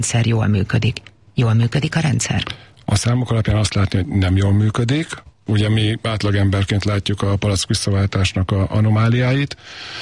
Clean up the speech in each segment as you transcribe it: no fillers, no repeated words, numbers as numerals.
rendszer jól működik. Jól működik a rendszer? A számok alapján azt látni, hogy nem jól működik. Ugye mi átlagemberként látjuk a palack visszaváltásnak a anomáliáit.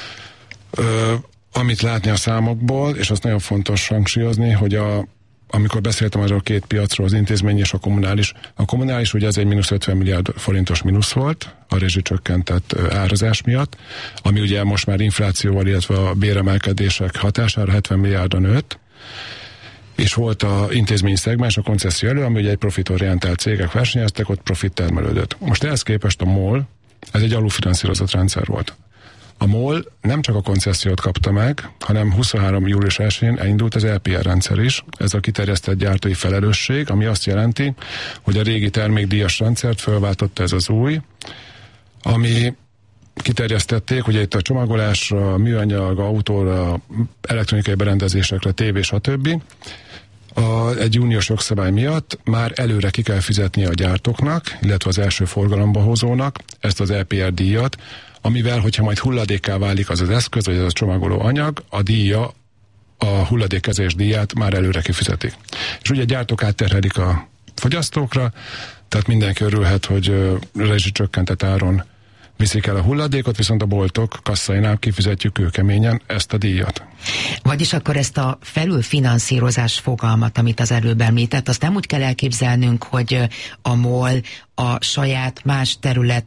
Amit látni a számokból, és azt nagyon fontos hangsúlyozni, hogy amikor beszéltem arról a két piacról, az intézmény és a kommunális ugye ez egy mínusz 50 milliárd forintos mínusz volt, a rezsicsökkentett árazás miatt, ami ugye most már inflációval, illetve a béremelkedések hatására 70 milliárdra nőtt, és volt a intézményi szegmens, a koncesszió elő, ami ugye egy profitorientált cégek versenyeztek, ott profit termelődött. Most ehhez képest a MOL, ez egy alulfinanszírozott rendszer volt. A MOL nem csak a koncessziót kapta meg, hanem 23. július 1-én elindult az LPR rendszer is, ez a kiterjesztett gyártói felelősség, ami azt jelenti, hogy a régi termékdíjas rendszert felváltotta ez az új, ami kiterjesztették, ugye itt a csomagolásra, műanyag, autóra, elektronikai berendezésekre, tévé, stb. Egy uniós jogszabály miatt már előre ki kell fizetnie a gyártóknak, illetve az első forgalomba hozónak ezt az LPR díjat, amivel, hogyha majd hulladékká válik az eszköz, vagy az a csomagoló anyag, a díja, a hulladékkezés díját már előre kifizetik. És ugye a gyártók átterhelik a fogyasztókra, tehát mindenki örülhet, hogy rezsicsökkentett áron viszik el a hulladékot, viszont a boltok kasszainál kifizetjük kőkeményen ezt a díjat. Vagyis akkor ezt a felülfinanszírozás fogalmat, amit az előbb említett, azt nem úgy kell elképzelnünk, hogy a MOL a saját más területen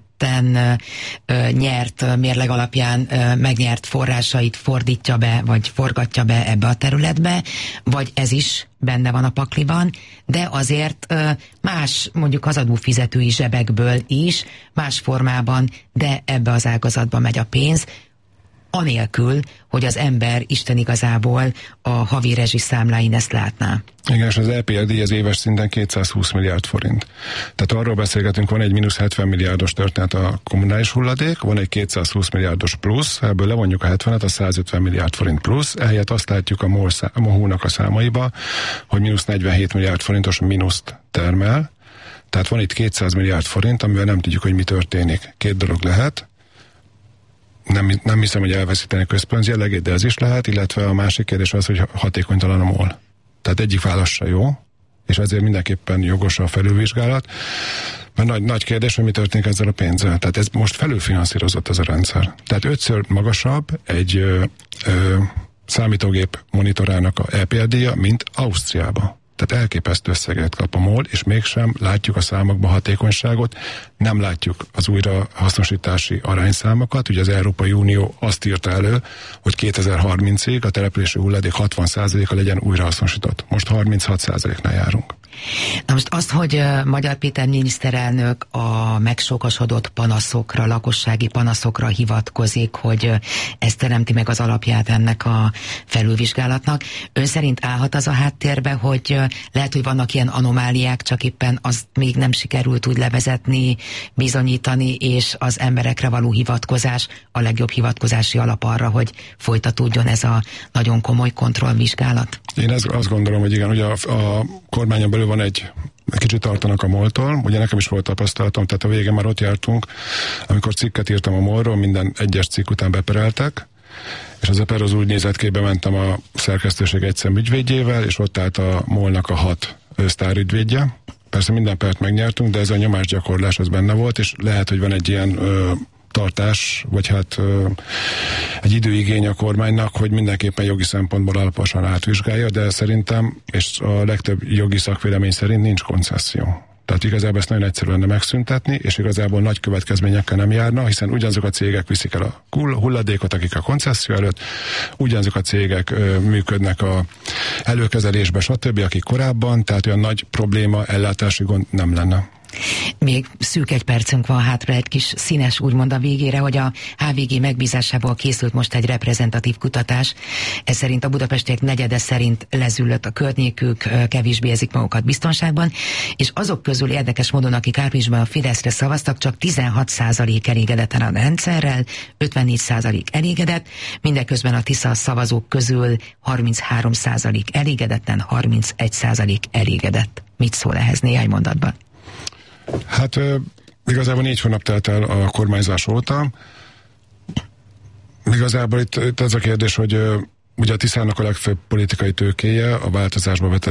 nyert mérleg alapján megnyert forrásait fordítja be, vagy forgatja be ebbe a területbe, vagy ez is benne van a pakliban, de azért más, mondjuk az adófizetői zsebekből is, más formában, de ebbe az ágazatba megy a pénz, anélkül, hogy az ember Isten igazából a havi rezsiszámláin ezt látná. Igen, és az LPR díj az éves szinten 220 milliárd forint. Tehát arról beszélgetünk, van egy mínusz 70 milliárdos történet a kommunális hulladék, van egy 220 milliárdos plusz, ebből levonjuk a 70-et, a 150 milliárd forint plusz, ehelyett azt látjuk a MOHU-nak a számaiba, hogy mínusz 47 milliárd forintos mínuszt termel, tehát van itt 200 milliárd forint, amivel nem tudjuk, hogy mi történik. Két dolog lehet, nem hiszem, hogy elveszíteni közpénz jellegét, de ez is lehet, illetve a másik kérdés az, hogy hatékonytalan a MOL. Tehát egyik válasz se jó, és ezért mindenképpen jogos a felülvizsgálat, mert nagy kérdés, hogy mi történik ezzel a pénzzel. Tehát ez most felülfinanszírozott ez a rendszer. Tehát 5-ször magasabb egy számítógép monitorának a LPR-díja, mint Ausztriába. Tehát elképesztő összeget kap a MOL, és mégsem látjuk a számokban hatékonyságot, nem látjuk az újrahasznosítási arányszámokat. Ugye az Európai Unió azt írta elő, hogy 2030-ig a települési hulladék 60%-a legyen újrahasznosított. Most 36%-nál járunk. Na most azt, hogy Magyar Péter miniszterelnök a megsokasodott panaszokra, lakossági panaszokra hivatkozik, hogy ez teremti meg az alapját ennek a felülvizsgálatnak. Ön szerint állhat az a háttérbe, hogy lehet, hogy vannak ilyen anomáliák, csak éppen azt még nem sikerült úgy levezetni, bizonyítani, és az emberekre való hivatkozás a legjobb hivatkozási alap arra, hogy folytatódjon ez a nagyon komoly kontrollvizsgálat? Én azt gondolom, hogy igen, ugye a kormányon belül van egy kicsit tartanak a MOL-tól, ugye nekem is volt tapasztalatom, tehát a végén már ott jártunk, amikor cikket írtam a MOL-ról, minden egyes cikk után bepereltek, és az a per az úgy nézett ki, bementem a szerkesztőség egyszem ügyvédjével, és ott állt a MOL-nak a 6 sztárügyvédje. Persze minden pert megnyertünk, de ez a nyomásgyakorlás az benne volt, és lehet, hogy van egy ilyen tartás, vagy hát egy időigény a kormánynak, hogy mindenképpen jogi szempontból alaposan átvizsgálja, de szerintem, és a legtöbb jogi szakvélemény szerint nincs koncesszió. Tehát igazából ezt nagyon egyszerű lenne megszüntetni, és igazából nagy következményekkel nem járna, hiszen ugyanazok a cégek viszik el a hulladékot, akik a koncesszió előtt, ugyanazok a cégek működnek a előkezelésbe, stb., akik korábban, tehát olyan nagy probléma, ellátási gond nem lenne. Még szűk egy percünk van hátra, egy kis színes úgymond a végére, hogy a HVG megbízásából készült most egy reprezentatív kutatás. Ez szerint a budapestiek negyede szerint lezüllött a környékük, kevésbé érzik magukat biztonságban, és azok közül érdekes módon, akik áprilisban a Fideszre szavaztak, csak 16% elégedett a rendszerrel, 54% elégedett, mindeközben a Tisza szavazók közül 33% elégedetlen, 31% elégedett. Mit szól ehhez néhány mondatban? Hát igazából 4 hónap telt el a kormányzás óta. Igazából itt az a kérdés, hogy ugye a Tiszának a legfőbb politikai tőkéje a változásba vetett